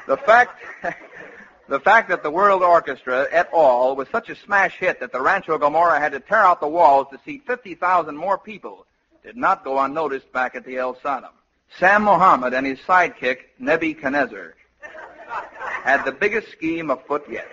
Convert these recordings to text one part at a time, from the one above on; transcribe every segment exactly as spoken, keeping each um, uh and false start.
The fact... The fact that the World Orchestra, et al., was such a smash hit that the Rancho Gomorrah had to tear out the walls to seat fifty thousand more people did not go unnoticed back at the El Sodom. Sam Mohammed and his sidekick, Nebuchadnezzar, had the biggest scheme afoot yet.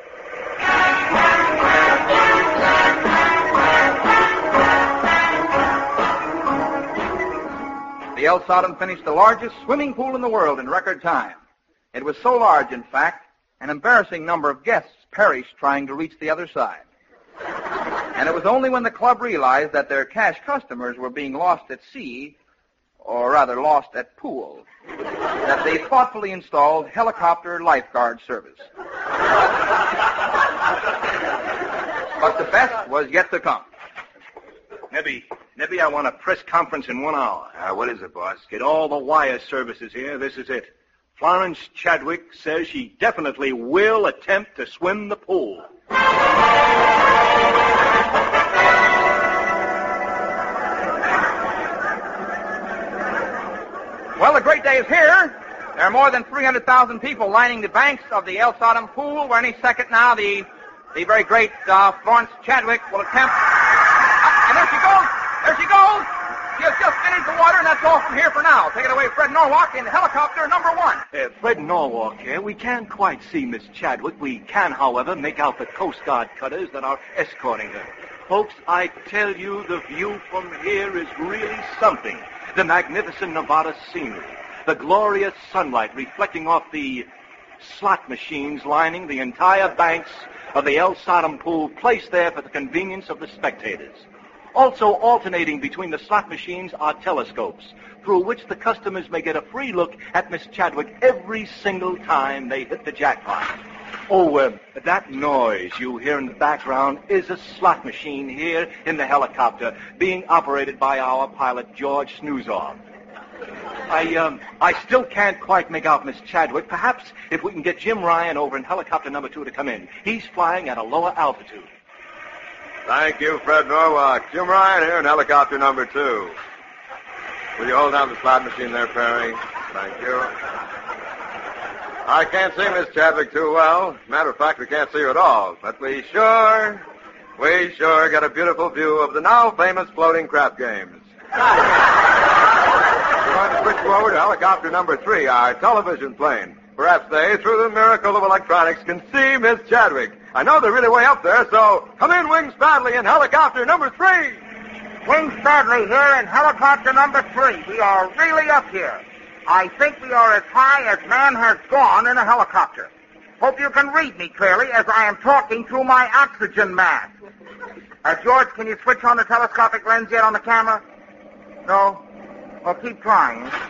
The El Sodom finished the largest swimming pool in the world in record time. It was so large, in fact, an embarrassing number of guests perished trying to reach the other side. And it was only when the club realized that their cash customers were being lost at sea, or rather lost at pool, that they thoughtfully installed helicopter lifeguard service. But the best was yet to come. Nebby, Nebby, I want a press conference in one hour. Uh, what is it, boss? Get all the wire services here. This is it. Florence Chadwick says she definitely will attempt to swim the pool. Well, the great day is here. There are more than three hundred thousand people lining the banks of the El Sodom pool, where any second now the the very great uh, Florence Chadwick will attempt... Uh, and there she goes! There she goes! She has just entered the water, and that's all from here for now. Take it away, Fred Norwalk, in helicopter number one. Uh, Fred Norwalk here. We can't quite see Miss Chadwick. We can, however, make out the Coast Guard cutters that are escorting her. Folks, I tell you, the view from here is really something. The magnificent Nevada scenery, the glorious sunlight reflecting off the slot machines lining the entire banks of the El Sodom pool, placed there for the convenience of the spectators. Also alternating between the slot machines are telescopes, through which the customers may get a free look at Miss Chadwick every single time they hit the jackpot. Oh, uh, that noise you hear in the background is a slot machine here in the helicopter, being operated by our pilot, George Snoozoff. I, um, I still can't quite make out Miss Chadwick. Perhaps if we can get Jim Ryan over in helicopter number two to come in. He's flying at a lower altitude. Thank you, Fred Norwalk. Jim Ryan here in helicopter number two. Will you hold down the slot machine there, Perry? Thank you. I can't see Miss Chadwick too well. Matter of fact, we can't see her at all. But we sure, we sure got a beautiful view of the now famous floating crap games. We're going to switch you over to helicopter number three, our television plane. Perhaps they, through the miracle of electronics, can see Miss Chadwick. I know they're really way up there, so come in, Wings Bradley, in helicopter number three. Wings Bradley here in helicopter number three. We are really up here. I think we are as high as man has gone in a helicopter. Hope you can read me clearly as I am talking through my oxygen mask. Uh, George, can you switch on the telescopic lens yet on the camera? No? Well, keep trying.